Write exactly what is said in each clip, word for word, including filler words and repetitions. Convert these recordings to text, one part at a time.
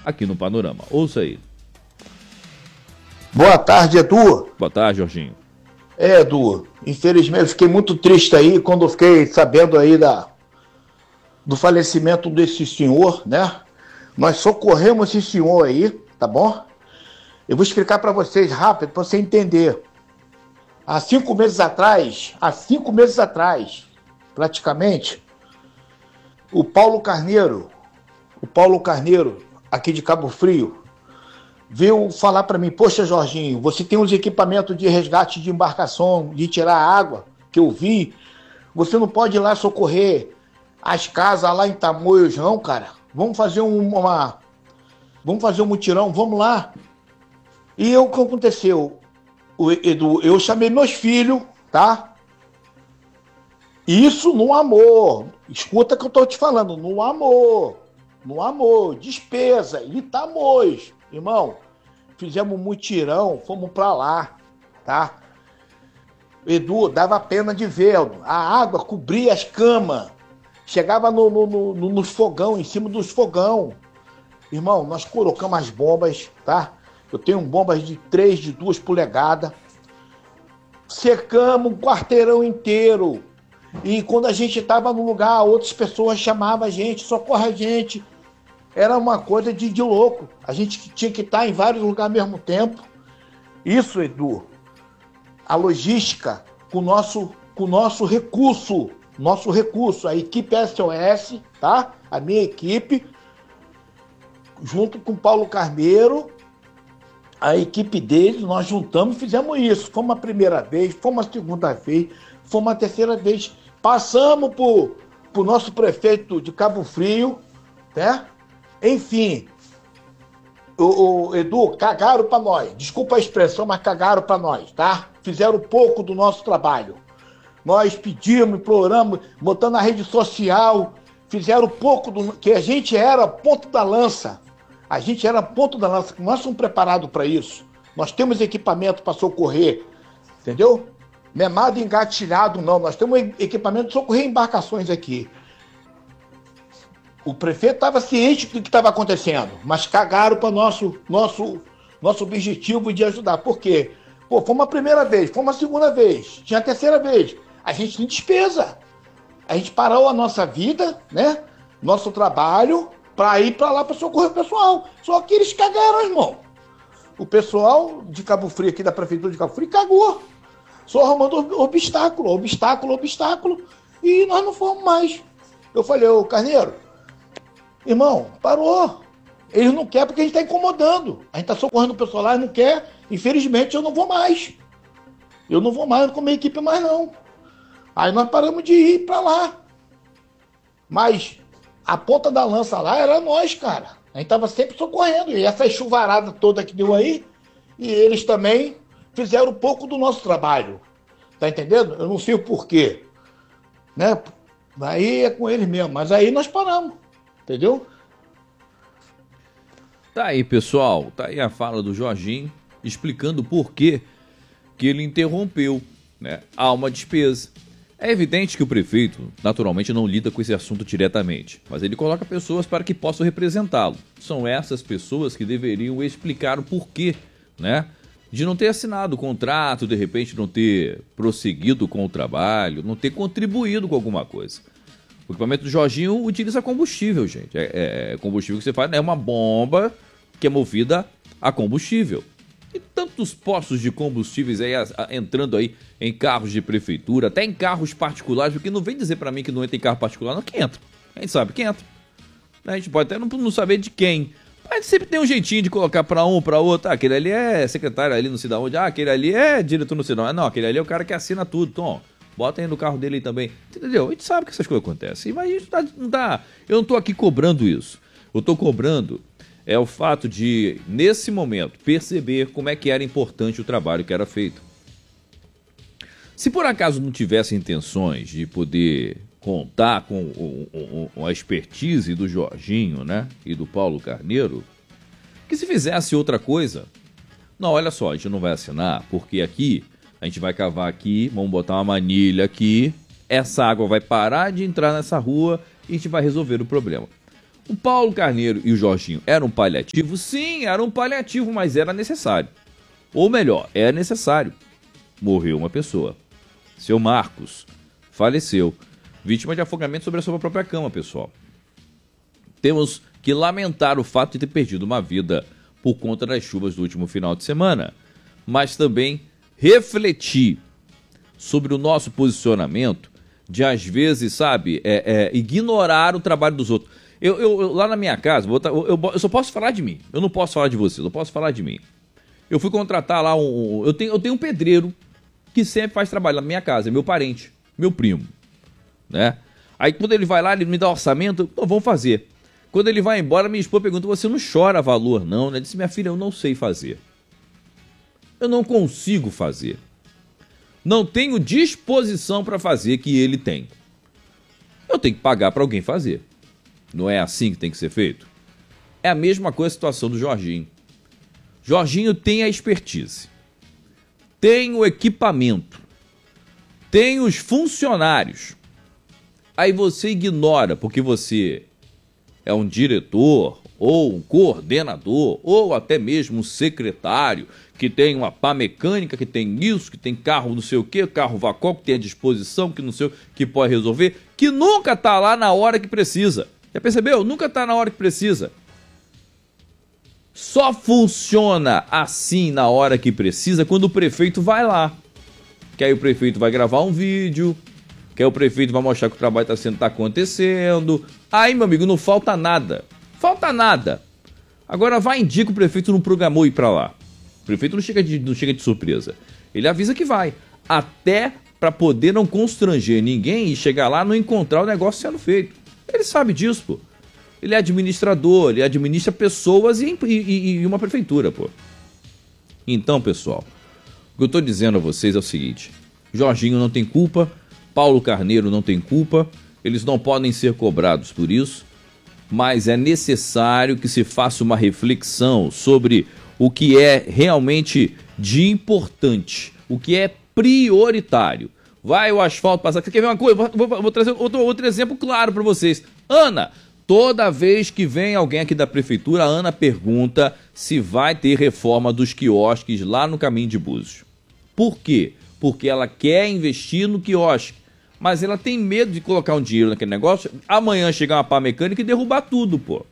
aqui no Panorama. Ouça aí. Boa tarde, Edu. Boa tarde, Jorginho. É, Edu, infelizmente eu fiquei muito triste aí quando eu fiquei sabendo aí da, do falecimento desse senhor, né? Nós socorremos esse senhor aí, tá bom? Eu vou explicar para vocês rápido, para você entender. Há cinco meses atrás, há cinco meses atrás, praticamente, o Paulo Carneiro, o Paulo Carneiro, aqui de Cabo Frio, veio falar para mim: poxa, Jorginho, você tem os equipamentos de resgate de embarcação, de tirar água, que eu vi, você não pode ir lá socorrer as casas lá em Tamoios, não, cara? Vamos fazer um, uma... Vamos fazer um mutirão, vamos lá. E o que aconteceu, Edu? Eu chamei meus filhos, tá? Isso no amor. Escuta o que eu tô te falando, no amor. No amor, despesa, em Tamoios. Irmão, fizemos um mutirão, fomos pra lá, tá? Edu, dava pena de ver, a água cobria as camas, chegava no, no, no, nos fogão, em cima dos fogão. Irmão, nós colocamos as bombas, tá? Eu tenho bombas de três, de duas polegadas. Secamos um quarteirão inteiro. E quando a gente estava no lugar, outras pessoas chamavam a gente, socorre a gente. Era uma coisa de, de louco. A gente tinha que estar em vários lugares ao mesmo tempo. Isso, Edu, a logística com o nosso, com o nosso recurso, nosso recurso, a equipe S O S, tá? A minha equipe, junto com o Paulo Carneiro, a equipe dele, nós juntamos e fizemos isso. Fomos a primeira vez, fomos a segunda vez, fomos a terceira vez. Passamos por, por nosso prefeito de Cabo Frio, né? Enfim, o, o Edu, cagaram para nós. Desculpa a expressão, mas cagaram para nós, tá? Fizeram pouco do nosso trabalho. Nós pedimos, imploramos, botando na rede social, fizeram pouco do que a gente era ponto da lança. A gente era ponto da lança, nós somos preparados para isso. Nós temos equipamento para socorrer, entendeu? Não é nada engatilhado, não. Nós temos equipamento de socorrer embarcações aqui. O prefeito estava ciente do que estava acontecendo, mas cagaram para o nosso, nosso, nosso objetivo de ajudar. Por quê? Pô, fomos a primeira vez, fomos a segunda vez, tinha a terceira vez. A gente tem despesa. A gente parou a nossa vida, né? Nosso trabalho, para ir para lá para socorrer o pessoal. Só que eles cagaram, irmão. O pessoal de Cabo Frio, aqui da Prefeitura de Cabo Frio, cagou. Só arrumando obstáculo, obstáculo, obstáculo. E nós não fomos mais. Eu falei: ô Carneiro, irmão, parou. Eles não querem porque a gente está incomodando. A gente está socorrendo o pessoal lá e não quer. Infelizmente, eu não vou mais. Eu não vou mais com a minha equipe mais, não. Aí nós paramos de ir para lá. Mas a ponta da lança lá era nós, cara. A gente estava sempre socorrendo. E essa chuvarada toda que deu aí, e eles também fizeram um pouco do nosso trabalho. Tá entendendo? Eu não sei o porquê. Né? Aí é com eles mesmo. Mas aí nós paramos. Entendeu? Tá aí, pessoal. Tá aí a fala do Jorginho, explicando por que que ele interrompeu, né? Há uma despesa. É evidente que o prefeito, naturalmente, não lida com esse assunto diretamente, mas ele coloca pessoas para que possam representá-lo. São essas pessoas que deveriam explicar o porquê, né, de não ter assinado o contrato, de repente não ter prosseguido com o trabalho, não ter contribuído com alguma coisa. O equipamento do Jorginho utiliza combustível, gente. É, é combustível que você faz, é uma bomba que é movida a combustível. E tantos postos de combustíveis aí a, a, entrando aí em carros de prefeitura, até em carros particulares, porque não vem dizer pra mim que não entra em carro particular, não, que entra. A gente sabe que entra. A gente pode até não, não saber de quem. Mas sempre tem um jeitinho de colocar pra um, pra outro. Ah, aquele ali é secretário ali, não sei de onde. Ah, aquele ali é diretor, não sei de onde. Não, aquele ali é o cara que assina tudo. Então, bota aí no carro dele aí também. Entendeu? A gente sabe que essas coisas acontecem. Mas a gente tá, não tá, eu não tô aqui cobrando isso. Eu tô cobrando é o fato de, nesse momento, perceber como é que era importante o trabalho que era feito. Se por acaso não tivesse intenções de poder contar com o, o, o, a expertise do Jorginho, né, e do Paulo Carneiro, que se fizesse outra coisa, não, olha só, a gente não vai assinar, porque aqui, a gente vai cavar aqui, vamos botar uma manilha aqui, essa água vai parar de entrar nessa rua e a gente vai resolver o problema. O Paulo Carneiro e o Jorginho eram um paliativo? Sim, era um paliativo, mas era necessário. Ou melhor, é necessário. Morreu uma pessoa. Seu Marcos faleceu, vítima de afogamento sobre a sua própria cama, pessoal. Temos que lamentar o fato de ter perdido uma vida por conta das chuvas do último final de semana, mas também refletir sobre o nosso posicionamento de, às vezes, sabe, é, é, ignorar o trabalho dos outros. Eu, eu, eu lá na minha casa, eu, eu, eu só posso falar de mim, eu não posso falar de vocês, eu posso falar de mim. Eu fui contratar lá um... Eu tenho, eu tenho um pedreiro que sempre faz trabalho na minha casa, é meu parente, meu primo, né? Aí quando ele vai lá, ele me dá orçamento, então vamos fazer. Quando ele vai embora, minha esposa pergunta, você não chora valor não, né? Eu disse, minha filha, eu não sei fazer. Eu não consigo fazer. Não tenho disposição para fazer que ele tem. Eu tenho que pagar para alguém fazer. Não é assim que tem que ser feito? É a mesma coisa a situação do Jorginho. Jorginho tem a expertise, tem o equipamento, tem os funcionários. Aí você ignora porque você é um diretor, ou um coordenador, ou até mesmo um secretário, que tem uma pá mecânica, que tem isso, que tem carro não sei o quê, carro vacó, que tem a disposição, que não sei o que pode resolver, que nunca está lá na hora que precisa. Já percebeu? Nunca está na hora que precisa. Só funciona assim na hora que precisa quando o prefeito vai lá. Que aí o prefeito vai gravar um vídeo, que aí o prefeito vai mostrar que o trabalho está sendo, tá acontecendo. Aí, meu amigo, não falta nada. Falta nada. Agora vai indica o prefeito não programou ir para lá. O prefeito não chega, de, não chega de surpresa. Ele avisa que vai. Até para poder não constranger ninguém e chegar lá e não encontrar o negócio sendo feito. Ele sabe disso, pô. Ele é administrador, ele administra pessoas e, e, e uma prefeitura, pô. Então, pessoal, o que eu tô dizendo a vocês é o seguinte. Jorginho não tem culpa, Paulo Carneiro não tem culpa, eles não podem ser cobrados por isso, mas é necessário que se faça uma reflexão sobre o que é realmente de importante, o que é prioritário. Vai o asfalto passar. Você quer ver uma coisa? Vou, vou, vou trazer outro, outro exemplo claro para vocês. Ana, toda vez que vem alguém aqui da prefeitura, a Ana pergunta se vai ter reforma dos quiosques lá no Caminho de Búzios. Por quê? Porque ela quer investir no quiosque, mas ela tem medo de colocar um dinheiro naquele negócio, amanhã chegar uma pá mecânica e derrubar tudo, pô.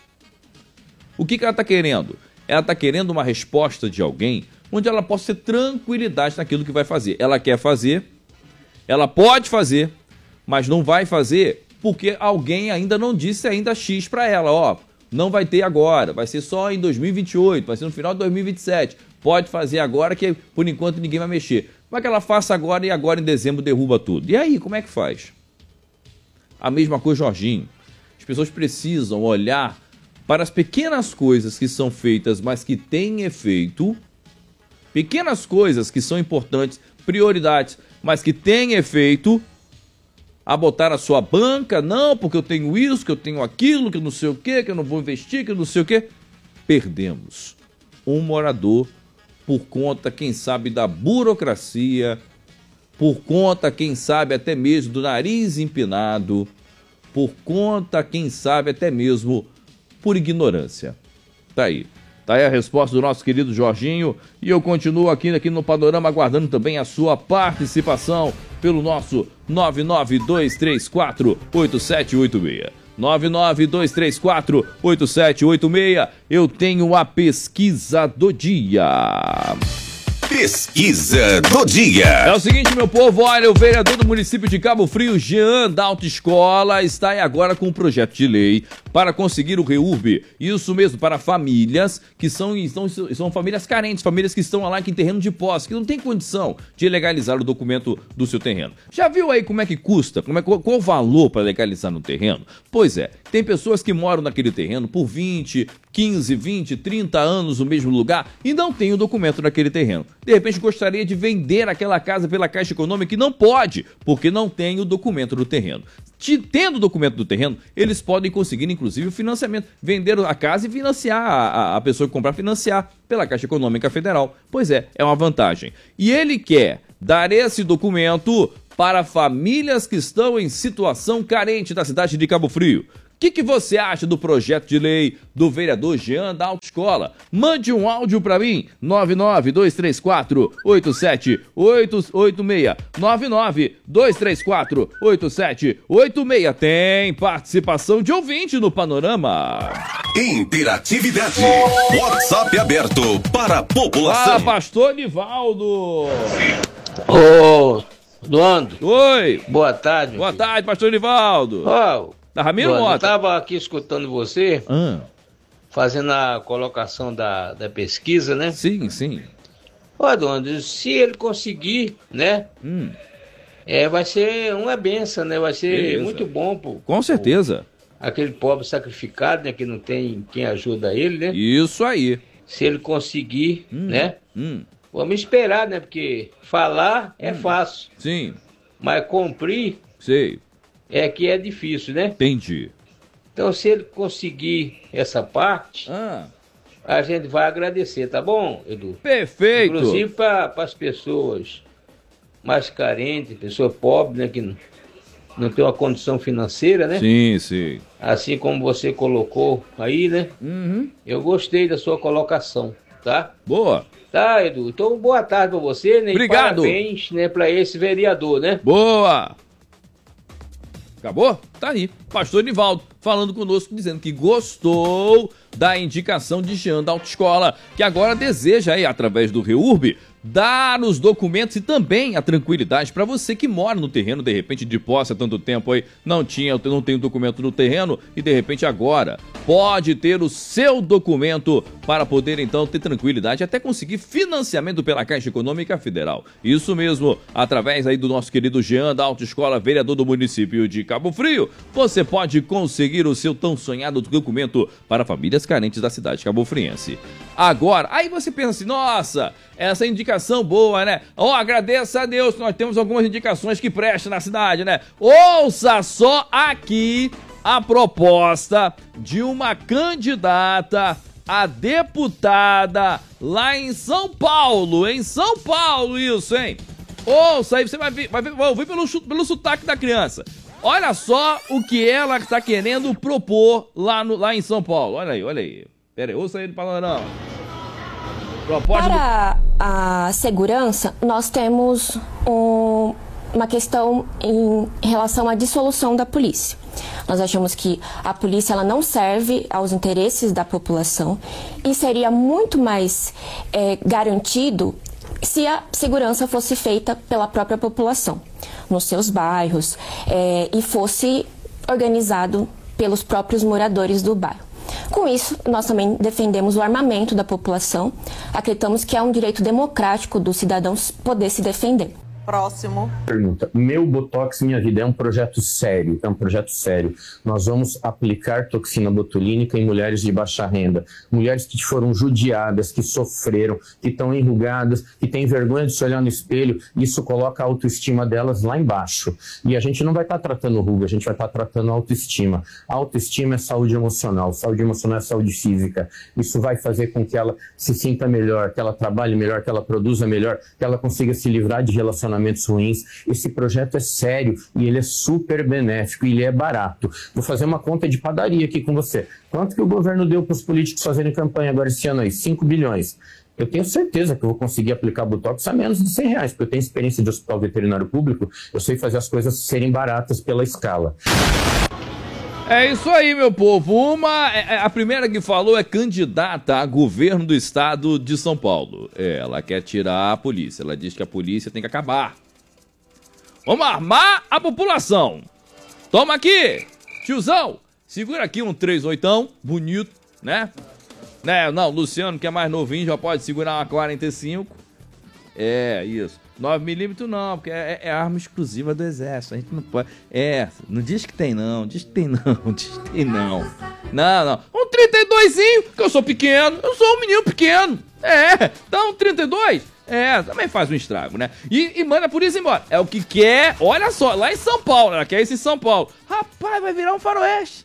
O que, que ela tá querendo? Ela tá querendo uma resposta de alguém onde ela possa ter tranquilidade naquilo que vai fazer. Ela quer fazer, ela pode fazer, mas não vai fazer porque alguém ainda não disse ainda X para ela, ó, não vai ter agora, vai ser só em dois mil e vinte e oito, vai ser no final de dois mil e vinte e sete, pode fazer agora que por enquanto ninguém vai mexer. Vai que ela faça agora e agora em dezembro derruba tudo. E aí, como é que faz? A mesma coisa, Jorginho. As pessoas precisam olhar para as pequenas coisas que são feitas, mas que têm efeito, pequenas coisas que são importantes, prioridades, mas que têm efeito, a botar a sua banca, não, porque eu tenho isso, que eu tenho aquilo, que eu não sei o quê, que eu não vou investir, que eu não sei o quê. Perdemos um morador por conta, quem sabe, da burocracia, por conta, quem sabe, até mesmo do nariz empinado, por conta, quem sabe, até mesmo por ignorância. Tá aí. Tá aí a resposta do nosso querido Jorginho. E eu continuo aqui, aqui no Panorama, aguardando também a sua participação pelo nosso nove nove dois três quatro oito sete oito seis. nove nove dois três quatro oito sete oito seis. Eu tenho a pesquisa do dia. Pesquisa do dia. É o seguinte, meu povo, olha, o vereador do município de Cabo Frio, Jean da Autoescola, está aí agora com um projeto de lei para conseguir o REURB. Isso mesmo, para famílias que são, são, são famílias carentes, famílias que estão lá em terreno de posse, que não tem condição de legalizar o documento do seu terreno. Já viu aí como é que custa? Como é, qual, qual o valor para legalizar no terreno? Pois é, tem pessoas que moram naquele terreno por vinte, quinze, vinte, trinta anos no mesmo lugar e não tem o documento naquele terreno. De repente gostaria de vender aquela casa pela Caixa Econômica e não pode, porque não tem o documento do terreno. Tendo o documento do terreno, eles podem conseguir, inclusive, o financiamento. Vender a casa e financiar, a, a pessoa que comprar, financiar pela Caixa Econômica Federal. Pois é, é uma vantagem. E ele quer dar esse documento para famílias que estão em situação carente da cidade de Cabo Frio. que, que você acha do projeto de lei do vereador Jean da Autoescola? Mande um áudio para mim, nove nove dois três quatro oito sete oito oito seis, nove nove dois três quatro oito sete oito seis. Tem participação de ouvinte no Panorama. Interatividade. WhatsApp aberto para a população. Fala, pastor Nivaldo. Ô, Duando. Oi. Boa tarde. Boa tarde, pastor Nivaldo. Ó, Da Ramiro Duando, eu Mota. tava aqui escutando você, Ah, fazendo a colocação da, da pesquisa, né? sim, sim. Ó, Duando, se ele conseguir, né? Hum, É, vai ser uma benção, né? Vai ser Beleza. muito bom pro, com certeza. aquele pobre sacrificado, né? Que não tem quem ajuda ele, né? Isso aí. Se ele conseguir, né? Hum, Vamos esperar, né? Porque falar é fácil, sim, mas cumprir sei. é que é difícil, né? Entendi. Então, se ele conseguir essa parte, Ah, a gente vai agradecer, tá bom, Edu? perfeito. Inclusive para as pessoas mais carentes, pessoas pobres, né? Que não, não tem uma condição financeira, né? Sim, sim. Assim como você colocou aí, né? Uhum. Eu gostei da sua colocação, tá? Boa, Tá, Edu. Então, boa tarde para você, né? E Obrigado. parabéns, né, para esse vereador, né? boa. Acabou? Tá aí. Pastor Nivaldo falando conosco, dizendo que gostou da indicação de Jean da Autoescola, que agora deseja aí, através do REURB, dar os documentos e também a tranquilidade para você que mora no terreno, de repente de posse há tanto tempo aí, não tinha, não tem o documento no terreno e de repente agora pode ter o seu documento para poder então ter tranquilidade e até conseguir financiamento pela Caixa Econômica Federal. Isso mesmo, através aí do nosso querido Jean da Autoescola, vereador do município de Cabo Frio, você pode conseguir o seu tão sonhado documento para famílias carentes da cidade cabofriense. Agora, aí você pensa assim, nossa, essa indicação boa, né? Oh, agradeça a Deus, nós temos algumas indicações que prestam na cidade, né? Ouça só aqui a proposta de uma candidata a deputada lá em São Paulo, em São Paulo isso, hein? Ouça aí, você vai, ver, vai, ver, vai ouvir pelo, pelo sotaque da criança. Olha só o que ela está querendo propor lá, no, lá em São Paulo. Olha aí, olha aí. Pera aí, ouça aí no panorama. Proposta Para a segurança, nós temos um, uma questão em relação à dissolução da polícia. Nós achamos que a polícia ela não serve aos interesses da população e seria muito mais é, garantido se a segurança fosse feita pela própria população, nos seus bairros, é, e fosse organizado pelos próprios moradores do bairro. Com isso, nós também defendemos o armamento da população, acreditamos que é um direito democrático dos cidadãos poder se defender. Próximo. Pergunta. Meu Botox Minha Vida é um projeto sério, é um projeto sério. Nós vamos aplicar toxina botulínica em mulheres de baixa renda, mulheres que foram judiadas, que sofreram, que estão enrugadas, que têm vergonha de se olhar no espelho. Isso coloca a autoestima delas lá embaixo. E a gente não vai estar tratando ruga, a gente vai estar tratando autoestima. A autoestima é saúde emocional, saúde emocional é saúde física. Isso vai fazer com que ela se sinta melhor, que ela trabalhe melhor, que ela produza melhor, que ela consiga se livrar de relacionamentos ruins. Esse projeto é sério e ele é super benéfico e ele é barato. Vou fazer uma conta de padaria aqui com você. Quanto que o governo deu para os políticos fazerem campanha agora esse ano aí? cinco bilhões. Eu tenho certeza que eu vou conseguir aplicar Botox a menos de cem reais, porque eu tenho experiência de hospital veterinário público, eu sei fazer as coisas serem baratas pela escala. É isso aí, meu povo. Uma, a primeira que falou é candidata a governo do estado de São Paulo. Ela quer tirar a polícia. Ela diz que a polícia tem que acabar. Vamos armar a população. Toma aqui, tiozão. Segura aqui um três oitão, bonito, né? né? Não, Luciano, que é mais novinho, já pode segurar uma quarenta e cinco. É, isso. nove milímetros não, porque é, é arma exclusiva do exército. A gente não pode. É, não diz que tem não, diz que tem não, diz que tem não. Não, não. Um trinta e doisinho, que eu sou pequeno, eu sou um menino pequeno. É, então trinta e dois, é, também faz um estrago, né? E, e manda por isso embora. É o que quer, olha só, lá em São Paulo, ela quer isso em São Paulo. Rapaz, vai virar um faroeste.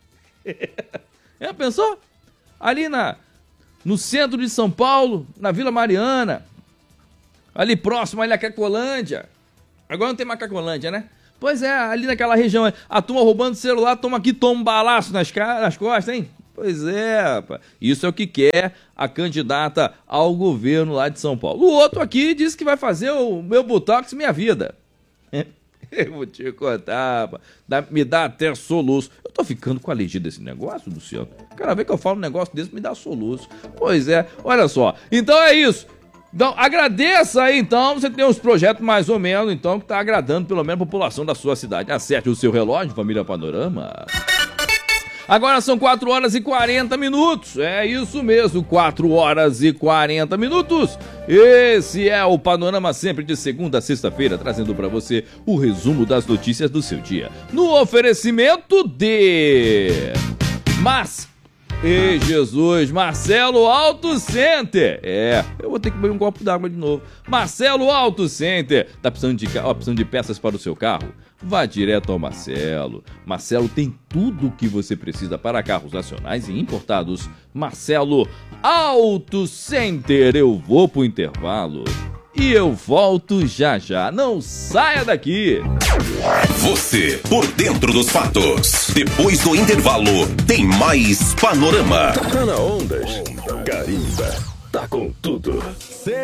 É, pensou? Ali na, no centro de São Paulo, na Vila Mariana. Ali próximo, ali a Cracolândia. Agora não tem mais Cracolândia, né? Pois é, ali naquela região, a turma roubando celular, toma aqui, toma um balaço nas, nas costas, hein? Pois é, rapaz. Isso é o que quer a candidata ao governo lá de São Paulo. O outro aqui disse que vai fazer o meu Botox Minha Vida. Eu vou te contar, rapaz. Dá, me dá até soluço. Eu tô ficando com alergia desse negócio, Luciano. Cada vez que eu falo um negócio desse, me dá soluço. Pois é, olha só. Então é isso. Então, agradeça aí, então, você tem uns projetos mais ou menos, então, que tá agradando pelo menos a população da sua cidade. Acerte o seu relógio, Família Panorama. Agora são quatro horas e quarenta minutos, é isso mesmo, quatro horas e quarenta minutos. Esse é o Panorama, sempre de segunda a sexta-feira, trazendo para você o resumo das notícias do seu dia. No oferecimento de... Mas... Ei, Jesus, Marcelo Auto Center. É, eu vou ter que beber um copo d'água de novo. Marcelo Auto Center. Tá precisando de, ó, precisando de peças para o seu carro? Vá direto ao Marcelo. Marcelo tem tudo o que você precisa para carros nacionais e importados. Marcelo Auto Center. Eu vou pro intervalo e eu volto já já. Não saia daqui. Você por dentro dos fatos. Depois do intervalo, tem mais Panorama. Tá na Ondas. Carimba. Tá com tudo.